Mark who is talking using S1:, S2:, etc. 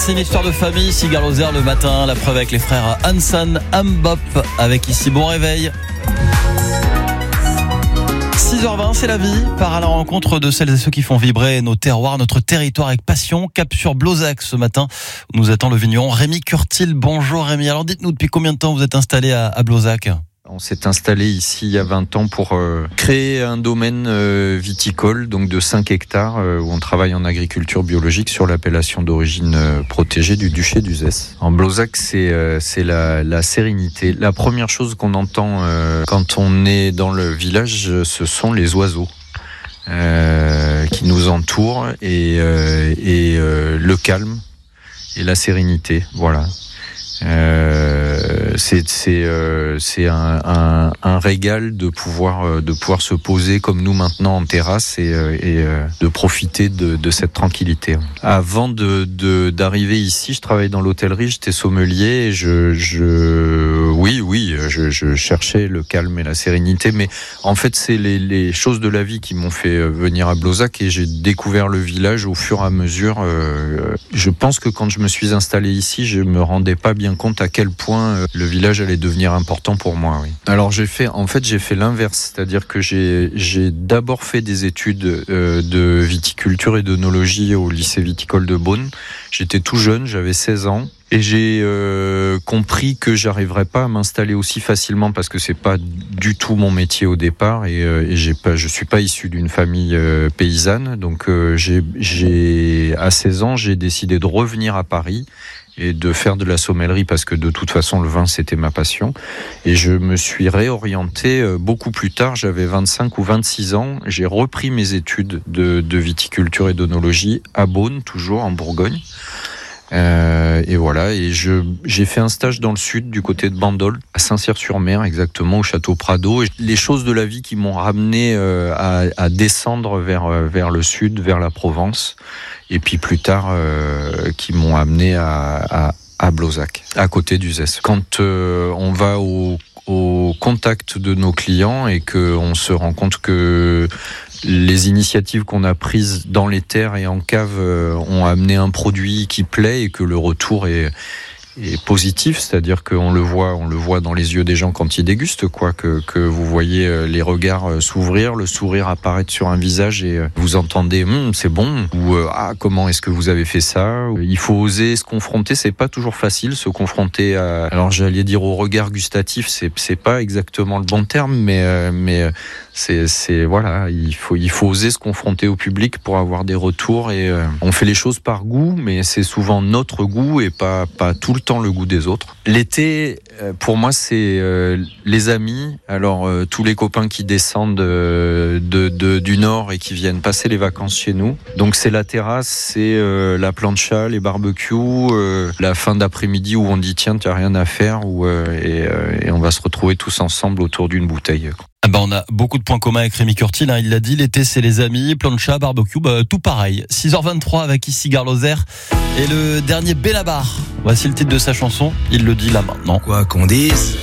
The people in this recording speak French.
S1: c'est une histoire de famille. Cigar-Lozère le matin, la preuve avec les frères Hansan Ambop, avec ici Bon Réveil. 6h20, c'est la vie. Part à la rencontre de celles et ceux qui font vibrer nos terroirs, notre territoire avec passion. Cap sur Blozac ce matin, où nous attend le vigneron Rémi Curtil. Bonjour Rémi. Alors dites-nous, depuis combien de temps vous êtes installé à Blozac ?
S2: On s'est installé ici il y a 20 ans pour créer un domaine viticole, donc de 5 hectares, où on travaille en agriculture biologique sur l'appellation d'origine protégée du duché d'Uzès. En Blozac, c'est la sérénité. La première chose qu'on entend quand on est dans le village, ce sont les oiseaux qui nous entourent et le calme et la sérénité. Voilà. C'est un régal de pouvoir se poser comme nous maintenant en terrasse et de profiter de cette tranquillité. Avant d'arriver ici, je travaillais dans l'hôtellerie, j'étais sommelier et je cherchais le calme et la sérénité, mais en fait c'est les choses de la vie qui m'ont fait venir à Blozac et j'ai découvert le village au fur et à mesure. Je pense que quand je me suis installé ici, je me rendais pas bien compte à quel point le village allait devenir important pour moi. Oui. Alors j'ai fait l'inverse, c'est-à-dire que j'ai d'abord fait des études de viticulture et d'œnologie au lycée viticole de Beaune. J'étais tout jeune, j'avais 16 ans. Et j'ai compris que j'arriverais pas à m'installer aussi facilement parce que c'est pas du tout mon métier au départ et je suis pas issu d'une famille paysanne. Donc à 16 ans, j'ai décidé de revenir à Paris et de faire de la sommellerie parce que de toute façon le vin c'était ma passion. Et je me suis réorienté beaucoup plus tard, j'avais 25 ou 26 ans, j'ai repris mes études de viticulture et d'œnologie à Beaune, toujours en Bourgogne. Et voilà, et j'ai fait un stage dans le sud, du côté de Bandol, à Saint-Cyr-sur-Mer, exactement, au château Prado. Et les choses de la vie qui m'ont ramené à descendre vers le sud, vers la Provence, et puis plus tard, qui m'ont amené à Blozac, à côté d'Uzès. Quand on va au contact de nos clients et qu'on se rend compte que les initiatives qu'on a prises dans les terres et en cave ont amené un produit qui plaît et que le retour est positif, c'est-à-dire qu'on le voit dans les yeux des gens quand ils dégustent, quoi, que vous voyez les regards s'ouvrir, le sourire apparaître sur un visage et vous entendez c'est bon ou comment est-ce que vous avez fait ça. Il faut oser se confronter, c'est pas toujours facile se confronter alors j'allais dire au regard gustatif, c'est pas exactement le bon terme, mais c'est voilà, il faut oser se confronter au public pour avoir des retours et on fait les choses par goût, mais c'est souvent notre goût et pas tout le temps le goût des autres. L'été, pour moi, c'est les amis. Alors, tous les copains qui descendent du nord et qui viennent passer les vacances chez nous. Donc, c'est la terrasse, c'est la plancha, les barbecues, la fin d'après-midi où on dit tiens, t'as rien à faire, et on va se retrouver tous ensemble autour d'une bouteille.
S1: On a beaucoup de points communs avec Rémi Curtil, il l'a dit, l'été c'est les amis, plancha, barbecue, tout pareil. 6h23 avec ici Cigar-Lozère et le dernier Benabar. Voici le titre de sa chanson, il le dit là maintenant.
S3: Quoi qu'on dise